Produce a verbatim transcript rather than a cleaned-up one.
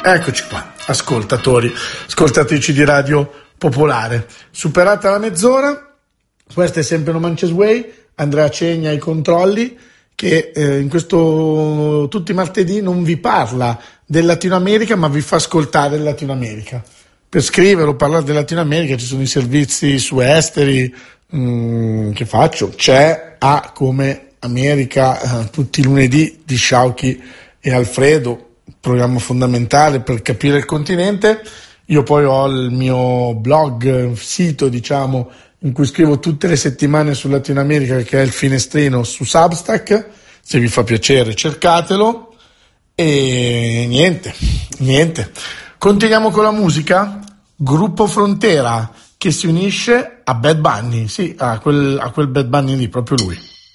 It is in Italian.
Eccoci qua, ascoltatori, ascoltatrici di Radio Popolare. Superata la mezz'ora, questo è sempre No Manches Way, Andrea Cegna ai controlli, che eh, in questo tutti i martedì non vi parla del Latino America, ma vi fa ascoltare il Latino America. Per scrivere o parlare del Latino America ci sono i servizi su esteri mh, che faccio, c'è A come America eh, tutti i lunedì di Sciauchi e Alfredo, programma fondamentale per capire il continente. Io poi ho il mio blog, sito diciamo, in cui scrivo tutte le settimane sul Latino America, che è il Finestrino su Substack. Se vi fa piacere cercatelo. E niente, niente. Continuiamo con la musica. Gruppo Frontera che si unisce a Bad Bunny, sì, a quel, a quel Bad Bunny lì, proprio lui.